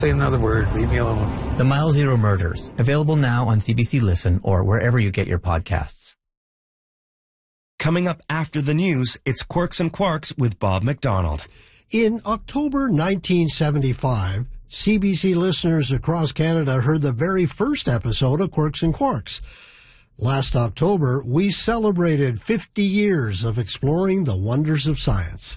Say another word. Leave me alone. The Mile Zero Murders, available now on CBC Listen or wherever you get your podcasts. Coming up after the news, it's Quirks and Quarks with Bob McDonald. In October 1975, CBC listeners across Canada heard the very first episode of Quirks and Quarks. Last October, we celebrated 50 years of exploring the wonders of science.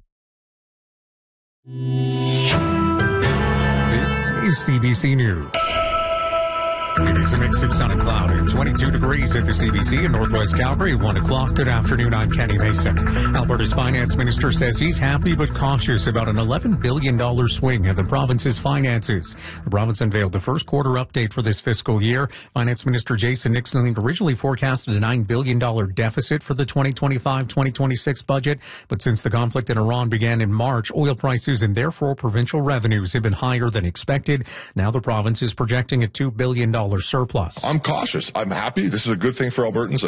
This is CBC News. It is a mix of sun and cloud and 22 degrees at the CBC in Northwest Calgary. 1 o'clock. Good afternoon. I'm Kenny Mason. Alberta's finance minister says he's happy but cautious about an $11 billion swing in the province's finances. The province unveiled the first quarter update for this fiscal year. Finance Minister Jason Nixon originally forecasted a $9 billion deficit for the 2025-2026 budget. But since the conflict in Iran began in March, oil prices and therefore provincial revenues have been higher than expected. Now the province is projecting a $2 billion surplus. I'm cautious. I'm happy. This is a good thing for Albertans.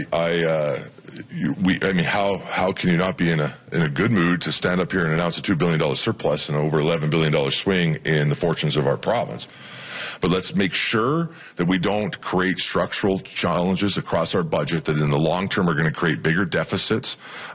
How can you not be in a good mood to stand up here and announce a $2 billion surplus and over $11 billion swing in the fortunes of our province? But let's make sure that we don't create structural challenges across our budget that in the long term are going to create bigger deficits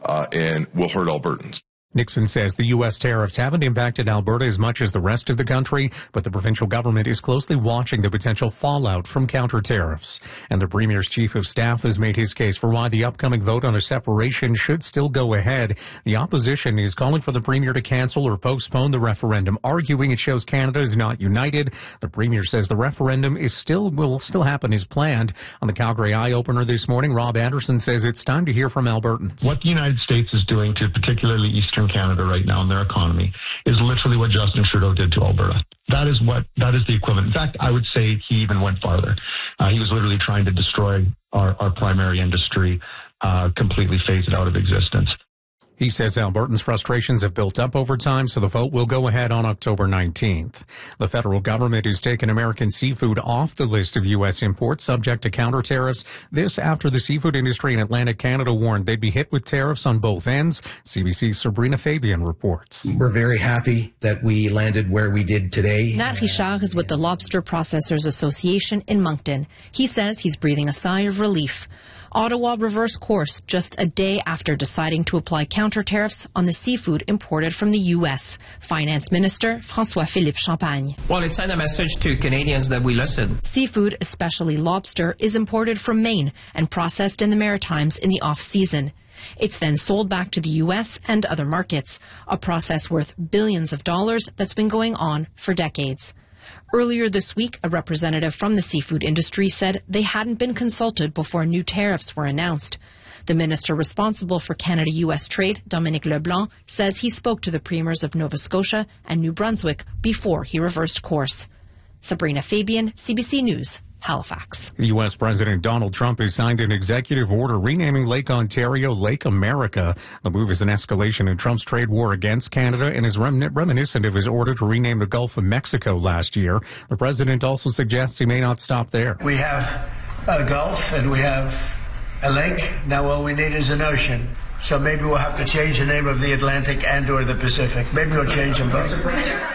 and will hurt Albertans. Nixon says the U.S. tariffs haven't impacted Alberta as much as the rest of the country, but the provincial government is closely watching the potential fallout from counter tariffs. And the Premier's chief of staff has made his case for why the upcoming vote on a separation should still go ahead. The opposition is calling for the Premier to cancel or postpone the referendum, arguing it shows Canada is not united. The Premier says the referendum will still happen as planned. On the Calgary Eye-Opener this morning, Rob Anderson says it's time to hear from Albertans. What the United States is doing to particularly Eastern Canada right now in their economy is literally what Justin Trudeau did to Alberta. That is the equivalent. In fact, I would say he even went farther. He was literally trying to destroy our primary industry, completely phase it out of existence. He says Albertans' frustrations have built up over time, so the vote will go ahead on October 19th. The federal government has taken American seafood off the list of U.S. imports subject to counter tariffs. This after the seafood industry in Atlantic Canada warned they'd be hit with tariffs on both ends. CBC's Sabrina Fabian reports. We're very happy that we landed where we did today. Nat Richard is with the Lobster Processors Association in Moncton. He says he's breathing a sigh of relief. Ottawa reversed course just a day after deciding to apply counter tariffs on the seafood imported from the U.S. Finance Minister François-Philippe Champagne. Well, it sent a message to Canadians that we listen. Seafood, especially lobster, is imported from Maine and processed in the Maritimes in the off-season. It's then sold back to the U.S. and other markets, a process worth billions of dollars that's been going on for decades. Earlier this week, a representative from the seafood industry said they hadn't been consulted before new tariffs were announced. The minister responsible for Canada-U.S. trade, Dominic LeBlanc, says he spoke to the premiers of Nova Scotia and New Brunswick before he reversed course. Sabrina Fabian, CBC News, Halifax. U.S. President Donald Trump has signed an executive order renaming Lake Ontario Lake America. The move is an escalation in Trump's trade war against Canada and is reminiscent of his order to rename the Gulf of Mexico last year. The president also suggests he may not stop there. We have a Gulf and we have a lake. Now all we need is an ocean. So maybe we'll have to change the name of the Atlantic and or the Pacific. Maybe we'll change them both.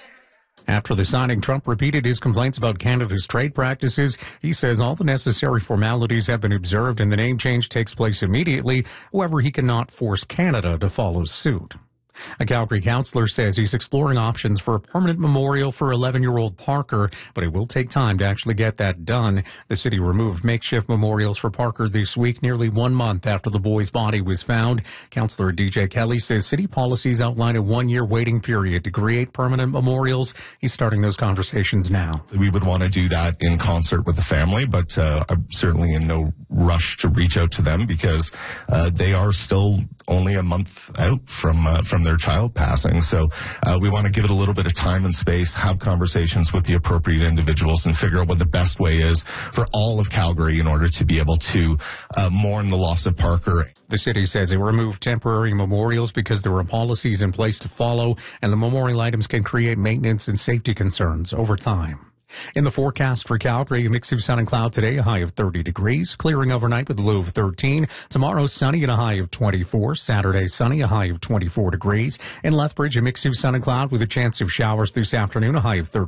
After the signing, Trump repeated his complaints about Canada's trade practices. He says all the necessary formalities have been observed and the name change takes place immediately. However, he cannot force Canada to follow suit. A Calgary councillor says he's exploring options for a permanent memorial for 11-year-old Parker, but it will take time to actually get that done. The city removed makeshift memorials for Parker this week, nearly 1 month after the boy's body was found. Councillor DJ Kelly says city policies outline a 1-year waiting period to create permanent memorials. He's starting those conversations now. We would want to do that in concert with the family, but I'm certainly in no rush to reach out to them because they are still only a month out from their child passing. So we want to give it a little bit of time and space, have conversations with the appropriate individuals and figure out what the best way is for all of Calgary in order to be able to mourn the loss of Parker. The city says it removed temporary memorials because there were policies in place to follow, and the memorial items can create maintenance and safety concerns over time. In the forecast for Calgary, a mix of sun and cloud today, a high of 30 degrees, clearing overnight with a low of 13. Tomorrow, sunny and a high of 24. Saturday, sunny, a high of 24 degrees. In Lethbridge, a mix of sun and cloud with a chance of showers this afternoon, a high of 13.